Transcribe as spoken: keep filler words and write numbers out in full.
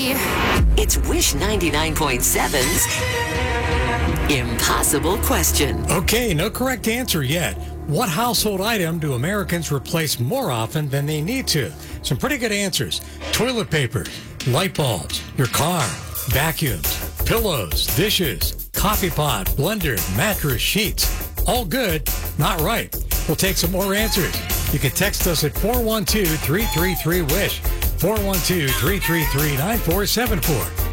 be? It's Wish ninety-nine point seven's Impossible Question. Okay, no correct answer yet. What household item do Americans replace more often than they need to? Some pretty good answers. Toilet paper, light bulbs, your car, vacuums, pillows, dishes, coffee pot, blender, mattress, sheets. All good, not right. We'll take some more answers. You can text us at four one two, three three three, WISH, four one two, three three three, nine four seven four.